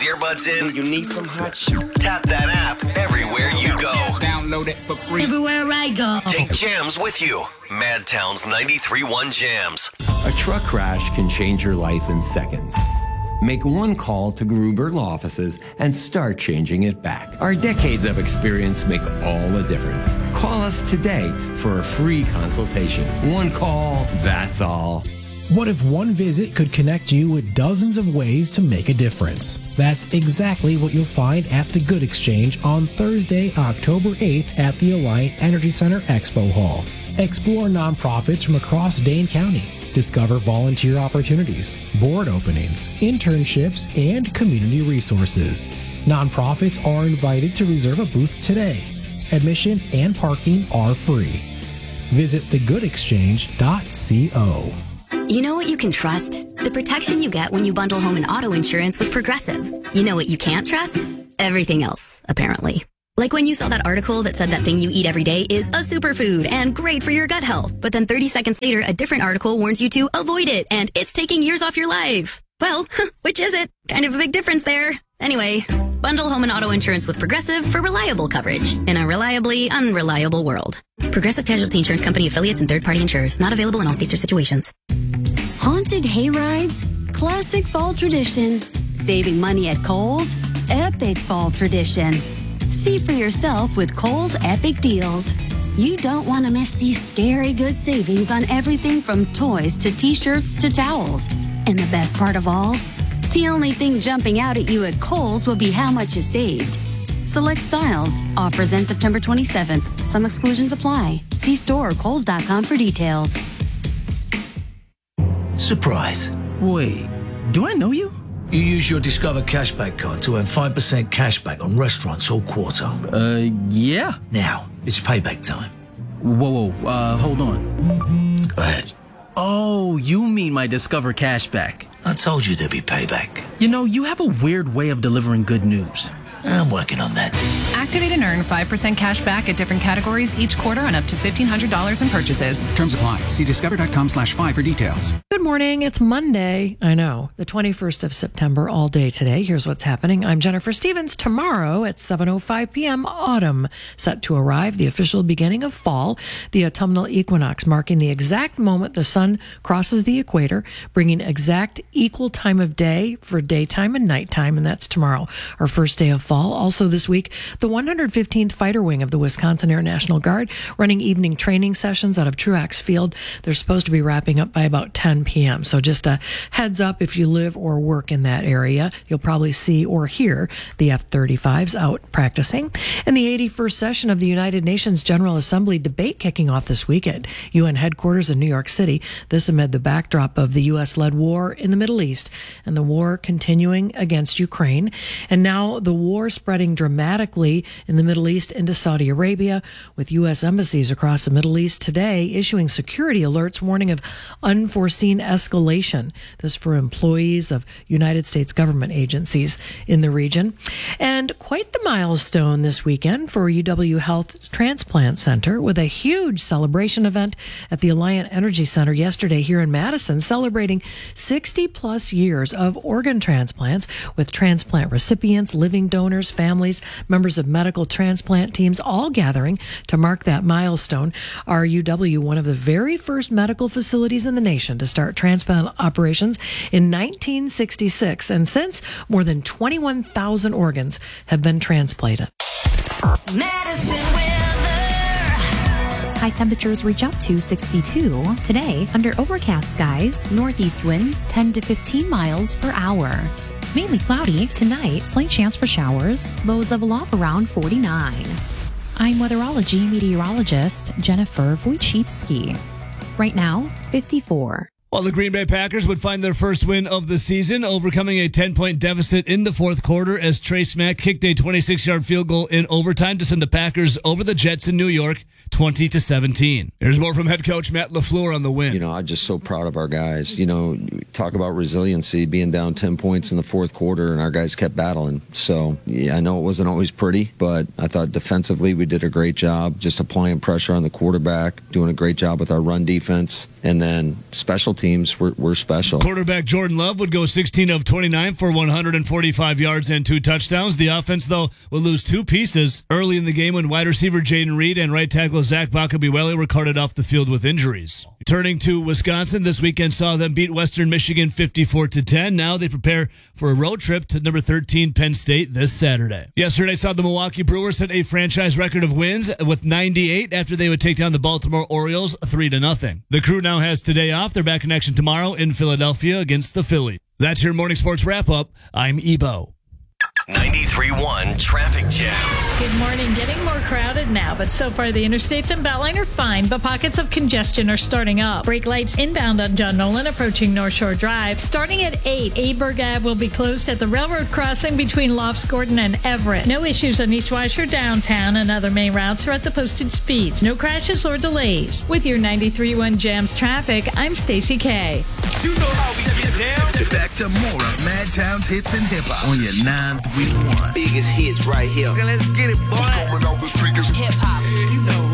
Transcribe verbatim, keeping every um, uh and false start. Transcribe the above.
earbuds in? You need some hot shit? Tap that app everywhere you go. Download it for free. Everywhere I go. Take Jams with you. Madtown's ninety-three point one Jams. A truck crash can change your life in seconds. Make one call to Gruber Law Offices and start changing it back. Our decades of experience make all the difference. Call us today for a free consultation. One call, that's all. What if one visit could connect you with dozens of ways to make a difference? That's exactly what you'll find at the Good Exchange on Thursday, October eighth at the Alliant Energy Center Expo Hall. Explore nonprofits from across Dane County. Discover volunteer opportunities, board openings, internships, and community resources. Nonprofits are invited to reserve a booth today. Admission and parking are free. Visit the good exchange dot co. You know what you can trust? The protection you get when you bundle home and auto insurance with Progressive. You know what you can't trust? Everything else, apparently. Like when you saw that article that said that thing you eat every day is a superfood and great for your gut health. But then thirty seconds later, a different article warns you to avoid it and it's taking years off your life. Well, which is it? Kind of a big difference there. Anyway, bundle home and auto insurance with Progressive for reliable coverage in a reliably unreliable world. Progressive Casualty Insurance Company affiliates and third-party insurers. Not available in all states or situations. Haunted hayrides? Classic fall tradition. Saving money at Kohl's? Epic fall tradition. See for yourself with Kohl's Epic Deals. You don't want to miss these scary good savings on everything from toys to t-shirts to towels. And the best part of all? The only thing jumping out at you at Kohl's will be how much you saved. Select styles. Offers end September twenty-seventh. Some exclusions apply. See store or kohls dot com for details. Surprise. Wait, do I know you? You use your Discover Cashback card to earn five percent cashback on restaurants all quarter. Uh, yeah. Now, it's payback time. Whoa, whoa, uh, hold on. Go ahead. Oh, you mean my Discover Cashback. I told you there'd be payback. You know, you have a weird way of delivering good news. I'm working on that. Activate and earn five percent cash back at different categories each quarter on up to fifteen hundred dollars in purchases. Terms apply. See discover.com slash five for details. Good morning. It's Monday. I know. The twenty-first of September, all day today. Here's what's happening. I'm Jennifer Stevens. Tomorrow at seven oh five p.m., autumn set to arrive, the official beginning of fall, the autumnal equinox, marking the exact moment the sun crosses the equator, bringing exact equal time of day for daytime and nighttime, and that's tomorrow, our first day of fall. Also this week, the one hundred fifteenth Fighter Wing of the Wisconsin Air National Guard running evening training sessions out of Truax Field. They're supposed to be wrapping up by about ten p.m. So just a heads up, if you live or work in that area, you'll probably see or hear the F thirty-fives out practicing. And the eighty-first session of the United Nations General Assembly debate kicking off this week at U N headquarters in New York City. This amid the backdrop of the U S-led war in the Middle East and the war continuing against Ukraine. And now the war spreading dramatically in the Middle East into Saudi Arabia, with U S embassies across the Middle East today issuing security alerts warning of unforeseen escalation. This for employees of United States government agencies in the region. And quite the milestone this weekend for U W Health Transplant Center, with a huge celebration event at the Alliant Energy Center yesterday here in Madison, celebrating sixty plus years of organ transplants, with transplant recipients, living donors, families, members of medical transplant teams, all gathering to mark that milestone. Our U W, one of the very first medical facilities in the nation to start transplant operations in nineteen sixty-six, and since, more than twenty-one thousand organs have been transplanted. Medicine weather. High temperatures reach up to sixty-two. Today, under overcast skies, northeast winds ten to fifteen miles per hour. Mainly cloudy. Tonight, slight chance for showers. Lows level off around forty-nine. I'm weatherology meteorologist Jennifer Wojcicki. Right now, fifty-four. Well, the Green Bay Packers would find their first win of the season, overcoming a ten-point deficit in the fourth quarter as Trace Mack kicked a twenty-six-yard field goal in overtime to send the Packers over the Jets in New York, twenty to seventeen. Here's more from head coach Matt LaFleur on the win. You know, I'm just so proud of our guys. You know, talk about resiliency, being down ten points in the fourth quarter, and our guys kept battling. So, yeah, I know it wasn't always pretty, but I thought defensively we did a great job just applying pressure on the quarterback, doing a great job with our run defense, And then special teams, we're, we're special. Quarterback Jordan Love would go sixteen of twenty-nine for one hundred forty-five yards and two touchdowns. The offense, though, will lose two pieces early in the game when wide receiver Jaden Reed and right tackle Zach Bakabiwele were carted off the field with injuries. Turning to Wisconsin, this weekend saw them beat Western Michigan fifty-four to ten. Now they prepare for a road trip to number thirteen Penn State this Saturday. Yesterday saw the Milwaukee Brewers set a franchise record of wins with ninety-eight after they would take down the Baltimore Orioles three to nothing. The crew now has today off. They're back in action tomorrow in Philadelphia against the Phillies. That's your morning sports wrap up. I'm Ebo. ninety-three point one traffic jams. Good morning. Getting more crowded now, but so far the interstates and Beltline are fine, but pockets of congestion are starting up. Brake lights inbound on John Nolan approaching North Shore Drive. Starting at eight, Aberg Ave will be closed at the railroad crossing between Lofts Gordon and Everett. No issues on East Weiser downtown and other main routes are at the posted speeds. No crashes or delays. With your ninety-three point one Jams traffic, I'm Stacey K. You know how we get down. Back to more of Madtown's hits and hip hop on your nine three one. Biggest hits right here. Okay, let's get it, boy. Hip hop. You know